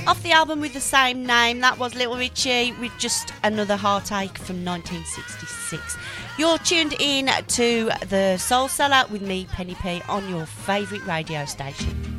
Off the album with the same name, that was Little Richie with Just Another Heartache from 1966. You're tuned in to The Soul Cellar with me, Penny P, on your favourite radio station.